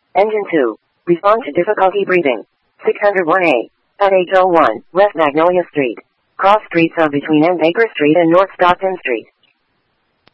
Engine 2. Respond to difficulty breathing. 601A. At 801 West Magnolia Street. Cross streets of between N. Baker Street and North Stockton Street.